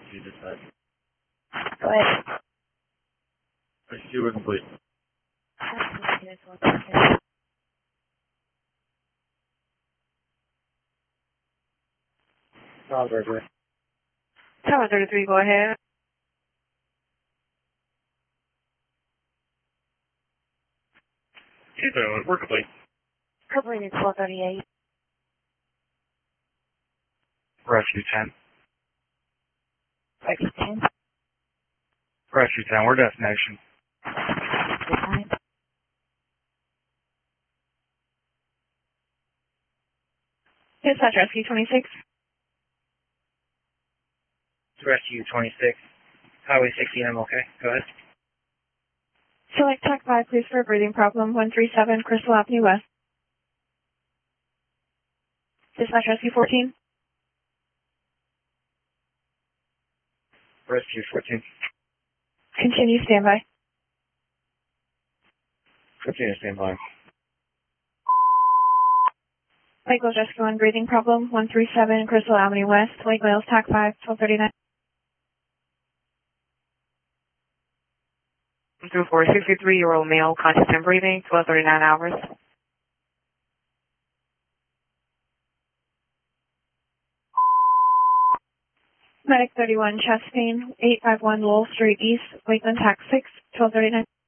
rescue dispatch. Go ahead. Rescue was complete. Tower 33. Tower 33, go ahead. We're complete. Completed 1238. Rescue 10. Rescue 10. Rescue 10, we're destination. Good time. Dispatch Rescue 26. Rescue 26. Highway 16, I'm okay. Go ahead. Select TAC 5, please, for a breathing problem. 137 Crystal Avenue West. Dispatch Rescue 14. Rescue 14. Continue standby. Continue standby. Lake Wales Rescue 1, breathing problem. 137 Crystal Avenue West. Lake Wales, TAC 5, 1239. 224, 63-year-old male, conscious and breathing, 1239 hours. Medic 31, chest pain, 851 Lowell Street East, Lakeland, TAC 6, 1239.